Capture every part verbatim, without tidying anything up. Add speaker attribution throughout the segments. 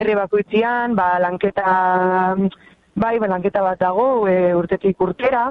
Speaker 1: herri bakoitzean, ba, lanketa, bai, ba, lanketa bat dago, e, urtetik urtera,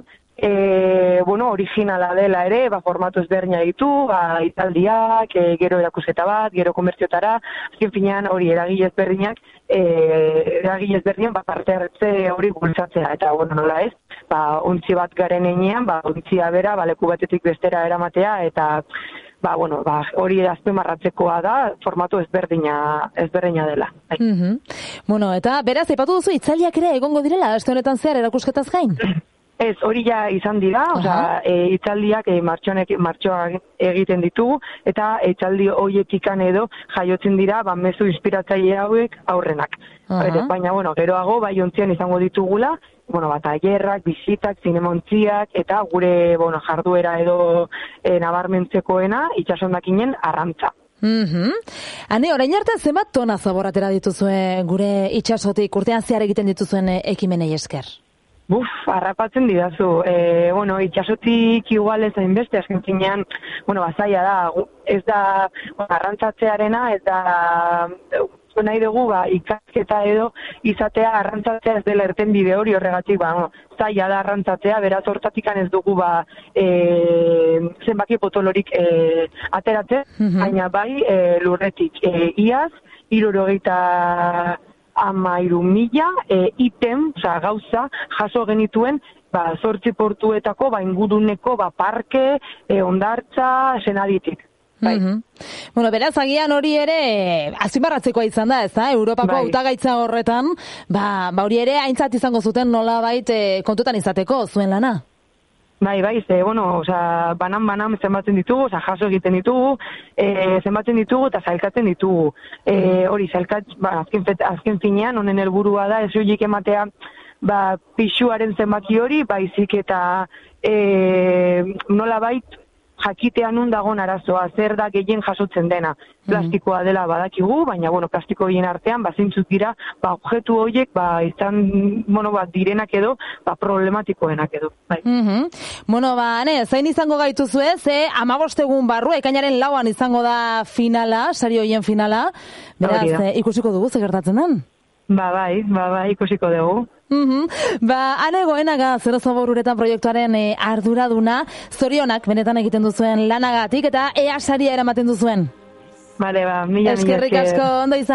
Speaker 1: E, bueno, originala dela ere, ba, formatu ezberdina ditu, ba, italdiak, e, gero erakusketa bat, gero komertziotara, azken finean hori eragile ezberdinak, e, eragile ezberdinak ba, parte hartze hori bultzatzea, eta bueno, nola ez, ba, ontzi bat garen enean, ba, ontzia bera, ba, leku batetik bestera eramatea, eta ba, bueno, ba, hori azpimarratzekoa da, formatu ezberdina, ezberdina dela.
Speaker 2: Mm-hmm. Bueno, eta beraz, aipatu duzu, itzaliak ere egongo direla, aste honetan zehar erakusketaz gain?
Speaker 1: Ez, hori ja izan dira, osea, e, itzaldiak e, martxoanek martxoak egiten ditugu, eta itzaldi hoietikan edo jaiotzen dira, ba, mezu inspiratzaile hauek aurrenak. Uh-huh. Baina, bueno, geroago, bai ontzian izango ditugula, bueno, ba, tailerrak, bisitak, zinemontziak, eta gure, bueno, jarduera edo e, nabarmentzekoena, itxasondakinen arrantza.
Speaker 2: Mm-hmm. Hane, orain arte zenbat tona zaboratera dituzue gure itxasotik urtean zehar egiten dituzuen ekimenei esker?
Speaker 1: Buf, harrapatzen didazu. E, bueno, itxasotik igual ez hainbeste, azken finean, bueno, bazaia da, ez da, bueno, arrantzatzearena, ez da, nahi dugu, ba, ikasketa edo izatea arrantzatzea ez dela erten bide hori horregatik, ba, no, zaila da arrantzatzea, beraz hortatikan ez dugu, ba, e, zenbaki potolorik e, ateratzen, mm-hmm. baina bai e, lurretik. E, iaz, hirurogeita hamairu mila e, item, oza, gauza, jaso genituen, ba, zortzi portuetako, ba, inguruneko, ba, parke, e, ondartza, senaditik. Bai.
Speaker 2: Mm-hmm. Bueno, beraz, agian hori ere azpimarratzekoa izan da, ez da? Europako hautagaitza bai. Horretan, ba, ba hori ere aintzat izango zuten nolabait e, kontutan izateko zuen lana.
Speaker 1: Bai, bai, ze, bueno, oza, banan-banan zenbatzen ditugu, oza, jaso egiten ditugu, e, zenbatzen ditugu eta zailkatzen ditugu. E, hori, zailkat, ba, azken, azken finean, honen helburua da, ez horiek ematea, ba, pixuaren zenbaki hori, baizik eta e, nola bait, jakitea nun dagoen arazoa, zer da gehien jasotzen dena. Plastikoa dela badakigu, baina, bueno, plastiko horien artean, ba, zintzuk dira, ba, objektu horiek, ba, izan, bueno, ba, direnak edo, ba, problematikoenak edo. Bai.
Speaker 2: Mm-hmm. Bueno, ba, ne, zain izango gaituzue, ze amabostegun barru, ekainaren lauan izango da finala, sari horien finala, beraz, e, ikusiko dugu, ze gertatzen den?
Speaker 1: Ba, bai, ba, bai, ikusiko dugu.
Speaker 2: Mm-hmm. Ba, Ane Goenaga, Zero Zabor Uretan proiektuaren e, arduraduna, zorionak benetan egiten duzuen lanagatik, eta ea saria eramaten duzuen.
Speaker 1: Bale, ba, mila, mila.
Speaker 2: Eskerrik asko, ondo izan.